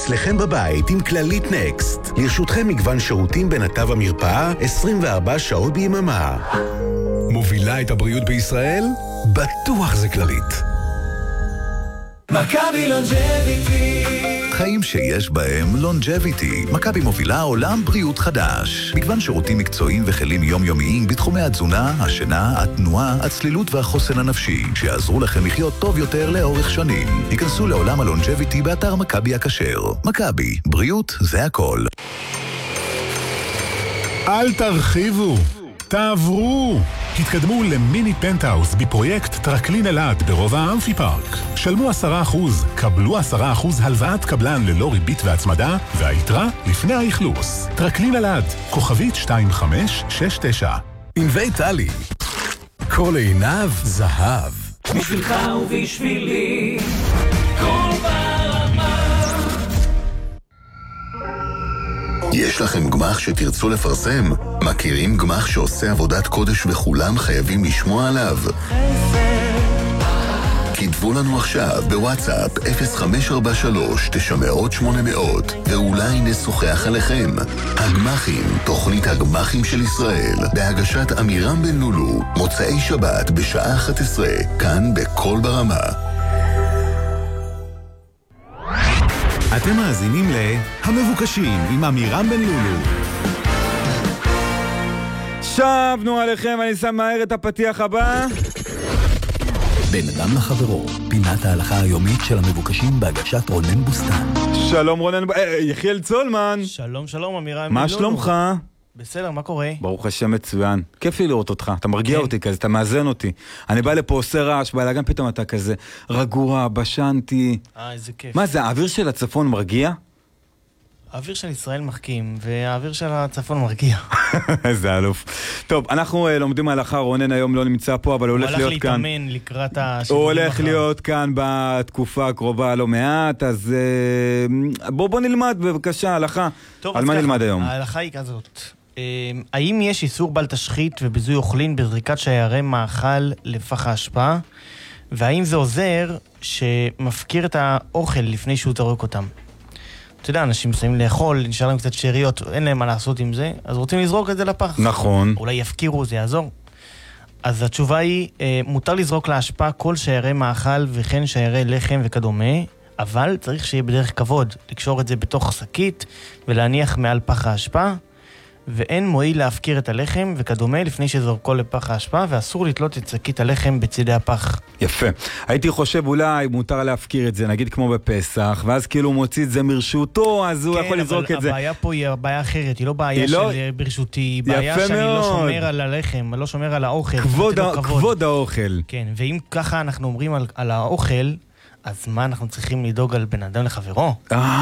אצלכם בבית עם כללית נקסט. לרשותכם מגוון שירותים בנתיב המרפאה 24 שעות ביממה. מובילה את הבריאות בישראל? בטוח זה כללית. מכבי לונג'ביטי, חיים שיש בהם לונג'ביטי. מכבי מובילה עולם בריאות חדש. מגוון שירותים מקצועיים וכלים יומיומיים בתחומי התזונה, השינה, התנועה, הצלילות והחוסן הנפשי, שיעזרו לכם לחיות טוב יותר לאורך שנים. היכנסו לעולם הלונג'ביטי באתר מכבי הכשר. מכבי, בריאות זה הכל. אל תרחיבו, תעברו. התקדמו למיני פנטהאוס בפרויקט טרקלין אלעד ברובע האמפי פארק. שלמו 10%, קבלו 10% הלוואת קבלן ללא ריבית והצמדה, והיתרה לפני האכלוס. טרקלין אלעד, כוכבית 2569. ענבי טלי, כל עיניו זהב. בשבילך ובשבילי, כל ברמה. יש לכם גמח שתרצו לפרסם? מכירים גמח שעושה עבודת קודש וכולם חייבים לשמוע עליו? כתבו לנו עכשיו בוואטסאפ 0543-900-800 ואולי נשוחח עליכם. הגמחים, תוכנית הגמחים של ישראל, בהגשת אמירם בן לולו, מוצאי שבת בשעה 11, כאן בכל ברמה. אתם מאזינים להמבוקשים עם אמירם בן לולו. שבנו עליכם, אני שם מהר את הפתיח הבא. בין אדם לחברו, פינת ההלכה היומית של המבוקשים בהגשת רונן בוסטן. שלום רונן, יחיאל צולמן. שלום, שלום, אמירם. מה שלומך? בסדר, מה קורה? ברוך השם מצוין. כיף לי לראות אותך, אתה מרגיע אותי כזה, אתה מאזן אותי. אני בא לפה, עושה רעש, בלגן, פתאום אתה כזה רגוע, בשנתי. איזה כיף. מה זה, האוויר של הצפון מרגיע? האוויר של ישראל מחכים, והאוויר של הצפון מרגיע. איזה אלוף. טוב, אנחנו לומדים הלכה, רונן היום לא נמצא פה, אבל הוא הולך להיות כאן. הוא הלך להתאמן לקראת הוא הולך להיות כאן בתקופה הקרובה לא מעט, אז בוא נלמד בבקשה הלכה. על מה נלמד היום? ההלכה היא כזאת. האם יש איסור בל תשחית וביזוי אוכלין בזריקת שיירי מאכל לפח האשפה? והאם זה עוזר שמפקיר את האוכל לפני שהוא תרוק אותם? אתה יודע, אנשים מסיימים לאכול, נשאר להם קצת שאריות, אין להם מה לעשות עם זה, אז רוצים לזרוק את זה לפח. נכון. אולי יפקירו, זה יעזור. אז התשובה היא, מותר לזרוק להשפעה כל שיירי מאכל וכן שיירי לחם וכדומה, אבל צריך שיהיה בדרך כבוד, לקשור את זה בתוך שקית ולהניח מעל פח האשפה, ואין מועיל להפקיר את הלחם וכדומה לפני שזורקו לפח האשפה, ואסור לתלות את שקית הלחם בצידי הפח. יפה. הייתי חושב אולי מותר להפקיר את זה, נגיד כמו בפסח, ואז כאילו הוא מוציא את זה מרשותו, אז הוא יכול לזרוק את זה. כן, אבל הבעיה פה היא בעיה אחרת, היא לא בעיה של ברשותי, היא בעיה שאני לא שומר על הלחם, לא שומר על האוכל. כבוד האוכל. כן, ואם ככה אנחנו אומרים על האוכל, אז מה אנחנו צריכים לדאוג על בן אדם לחברו?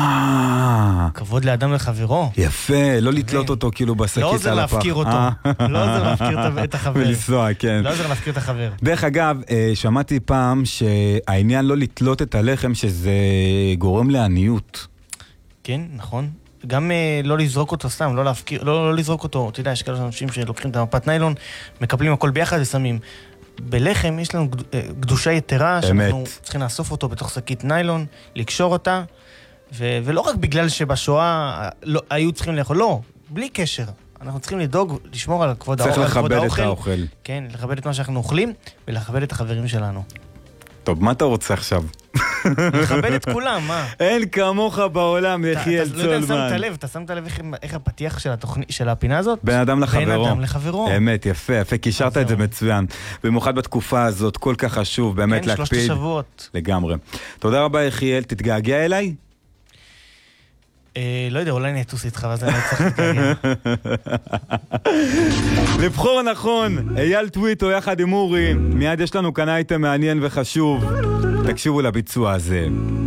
כבוד לאדם לחברו. יפה, לא לתלות אותו כאילו בשקית על הפח. לא עוזר להפקיר אותו. לא עוזר להפקיר את החבר. ולנסוע, כן. לא עוזר להפקיר את החבר. דרך אגב, שמעתי פעם שהעניין לא לתלות את הלחם שזה גורם לעניות. כן, נכון. גם לא לזרוק אותו סתם, לא להפקיר, לא לזרוק אותו. אתה יודע, יש כאלה אנשים שלוקחים את המפת ניילון, מקפלים הכל ביחד ושמים. בלחם יש לנו קדושה יתרה, שאנחנו צריכים לאסוף אותו בתוך שקית ניילון, לקשור אותה, ולא רק בגלל שבשואה היו צריכים לאכול, לא, בלי קשר. אנחנו צריכים לדאוג, לשמור על כבוד האוכל. צריך לכבד את האוכל. כן, לכבד את מה שאנחנו אוכלים, ולכבד את החברים שלנו. טוב, מה אתה רוצה עכשיו? לכבד את כולם, מה? אין כמוך בעולם, יחיאל צולמן. אתה שמת לב איך הפתיח של הפינה הזאת? בן אדם לחברו. בן אדם לחברו. אמת, יפה, קישרת את זה מצוין. במיוחד בתקופה הזאת, כל כך חשוב, באמת להקפיד. כן, 3 שבועות. לגמרי. תודה רבה, יחיאל, תתגעגע אליי? לא יודע, אולי נטוס איתך, ואז אני צריך להתגעגע. לבחור נכון, אייל טוויטו יחד עם אורי, מיד יש לנו כאן אייטם מעניין וחשוב. תקשיבו לביצוע הזה.